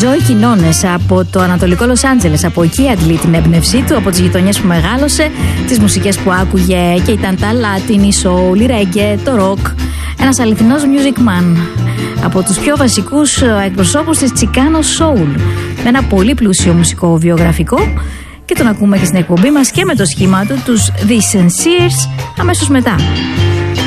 Τζόι Κινόνες από το Ανατολικό Λος Άντζελες. Από εκεί αντλεί την έμπνευσή του, από τις γειτονιές που μεγάλωσε, τις μουσικές που άκουγε και ήταν τα Latin, η soul, η reggae, το rock. Ένας αληθινός music man. Από τους πιο βασικούς εκπροσώπους της Chicano Soul. Με ένα πολύ πλούσιο μουσικό βιογραφικό. Και τον ακούμε και στην εκπομπή μας και με το σχήμα του, τους The Sincers, αμέσως μετά.